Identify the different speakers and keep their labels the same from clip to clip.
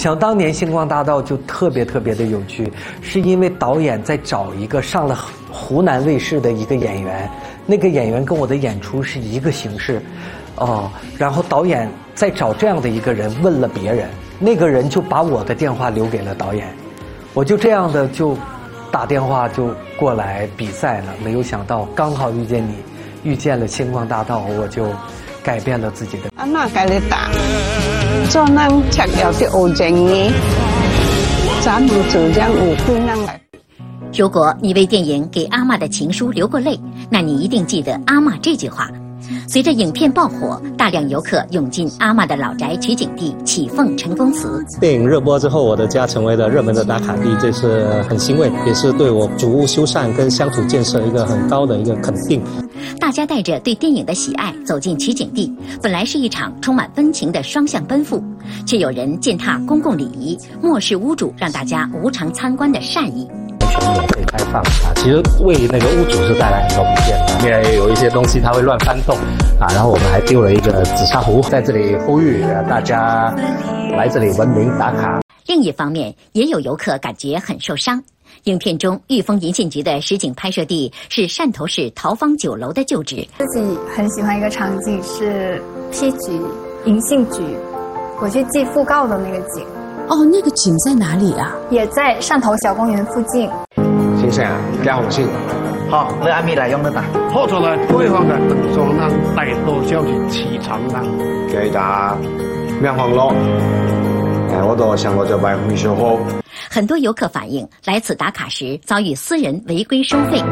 Speaker 1: 想当年星光大道就特别的有趣，是因为导演在找一个上了湖南卫视的一个演员，那个演员跟我的演出是一个形式，然后导演在找这样的一个人，问了别人，那个人就把我的电话留给了导演，我就这样的就打电话就过来比赛了，没有想到刚好遇见你，遇见了星光大道，我就改变了自己的。
Speaker 2: 阿媽教你打，做能吃有啲好正嘅，咱们主张五不能来。
Speaker 3: 如果你为电影《给阿嬷的情书》流过泪，那你一定记得阿嬷这句话。随着影片爆火，大量游客涌进阿嬷的老宅取景地启凤陈公祠。
Speaker 4: 电影热播之后，我的家成为了热门的打卡地，这是很欣慰，也是对我祖屋修缮跟乡土建设一个很高的一个肯定。
Speaker 3: 大家带着对电影的喜爱走进取景地，本来是一场充满温情的双向奔赴，却有人践踏公共礼仪，漠视屋主让大家无偿参观的善意。
Speaker 4: 全免费开放啊，其实为那个屋主是带来很多不便的，因为有一些东西它会乱翻动啊，然后我们还丢了一个紫砂壶，在这里呼吁大家来这里文明打卡。
Speaker 3: 另一方面，也有游客感觉很受伤。影片中，玉峰银信局的实景拍摄地是汕头市桃芳酒楼的旧址。
Speaker 5: 自己很喜欢一个场景是批局银信局，我去寄讣告的那个景。
Speaker 6: 哦，那个景在哪里啊？
Speaker 5: 也在汕头小公园附近。
Speaker 7: 先生啊，加紅先。
Speaker 8: 好，你按咩嚟用得打？
Speaker 7: 破咗嚟對方嘅鄧雙能大多消息磁場能。記得咩行咯？我都想我就買回小號。
Speaker 3: 很多游客反映，来此打卡时遭遇私人违规收费。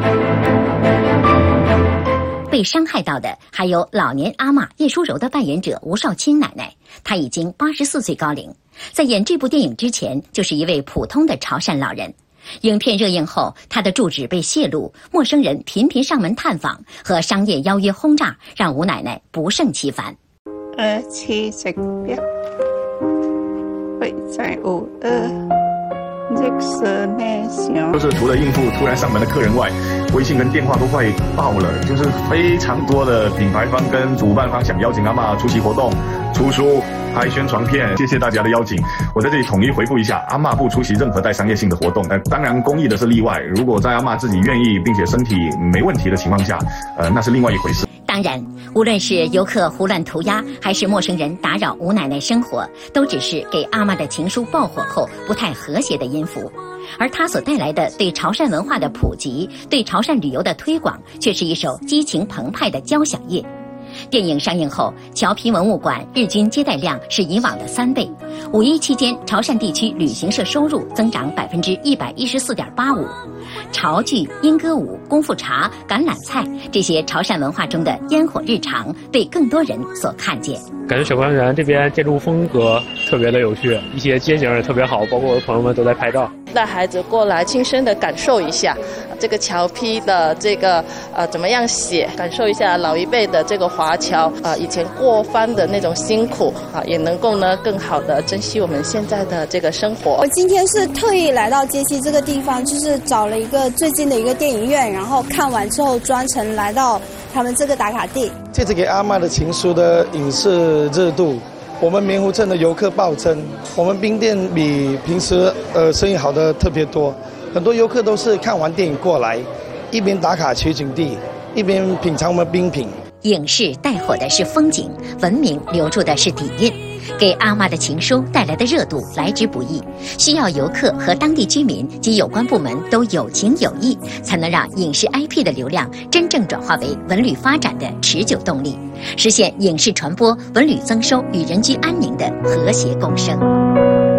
Speaker 3: 被伤害到的还有老年阿嬷叶淑柔的扮演者吴少卿奶奶，她已经84岁高龄，在演这部电影之前就是一位普通的潮汕老人。影片热映后，她的住址被泄露，陌生人频频上门探访和商业邀约轰炸，让吴奶奶不胜其烦。
Speaker 2: 吃食一會在無
Speaker 9: 就是除了应付突然上门的客人外，微信跟电话都快爆了，就是非常多的品牌方跟主办方想邀请阿嬷出席活动、出书、拍宣传片，谢谢大家的邀请。我在这里统一回复一下，阿嬷不出席任何带商业性的活动，当然公益的是例外。如果在阿嬷自己愿意并且身体没问题的情况下，那是另外一回事。
Speaker 3: 当然，无论是游客胡乱涂鸦，还是陌生人打扰吴奶奶生活，都只是给阿嬷的情书爆火后不太和谐的音符。而它所带来的对潮汕文化的普及，对潮汕旅游的推广，却是一首激情澎湃的交响乐。电影上映后，侨批文物馆日均接待量是以往的3倍。五一期间，潮汕地区旅行社收入增长114.85%。潮剧、莺歌舞、功夫茶、橄榄菜这些潮汕文化中的烟火日常，被更多人所看见。
Speaker 10: 感觉小公园这边建筑风格特别的有趣，一些街景也特别好，包括我的朋友们都在拍照。
Speaker 11: 带孩子过来亲身的感受一下这个侨批的这个怎么样写，感受一下老一辈的这个华侨以前过番的那种辛苦也能够呢更好的珍惜我们现在的这个生活。
Speaker 12: 我今天是特意来到街溪这个地方，就是找了一个最近的一个电影院，然后看完之后专程来到他们这个打卡地。
Speaker 13: 这次给阿嬷的情书的影视热度，我们棉湖镇的游客暴增，我们冰店比平时生意好的特别多，很多游客都是看完电影过来，一边打卡取景地，一边品尝我们冰品。
Speaker 3: 影视带火的是风景，文明留住的是底蕴。给阿嬷的情书带来的热度来之不易，需要游客和当地居民及有关部门都有情有义，才能让影视 IP 的流量真正转化为文旅发展的持久动力，实现影视传播、文旅增收与人居安宁的和谐共生。